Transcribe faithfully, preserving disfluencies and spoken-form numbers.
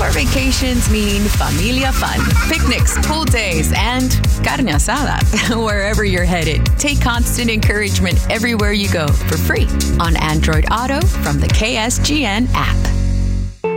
Your vacations mean familia fun, picnics, pool days, and carne asada. Wherever you're headed, take Constant Encouragement everywhere you go for free on Android Auto from the K S G N app.